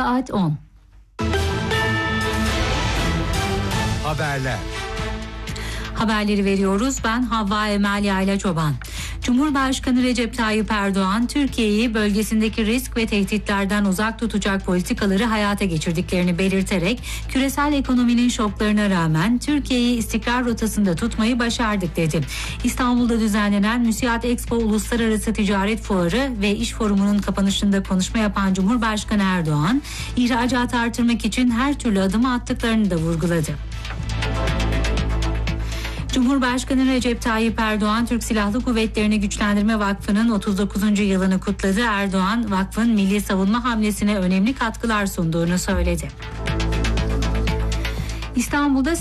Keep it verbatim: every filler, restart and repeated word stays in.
Saat on. Haberler. Haberleri veriyoruz. Ben Havva Emel Yayla Çoban. Cumhurbaşkanı Recep Tayyip Erdoğan, Türkiye'yi bölgesindeki risk ve tehditlerden uzak tutacak politikaları hayata geçirdiklerini belirterek, küresel ekonominin şoklarına rağmen Türkiye'yi istikrar rotasında tutmayı başardık dedi. İstanbul'da düzenlenen Müsiat Expo Uluslararası Ticaret Fuarı ve İş Forumu'nun kapanışında konuşma yapan Cumhurbaşkanı Erdoğan, ihracatı artırmak için her türlü adımı attıklarını da vurguladı. Cumhurbaşkanı Recep Tayyip Erdoğan, Türk Silahlı Kuvvetlerini Güçlendirme Vakfı'nın otuz dokuzuncu yılını kutladı. Erdoğan, vakfın milli savunma hamlesine önemli katkılar sunduğunu söyledi. İstanbul'da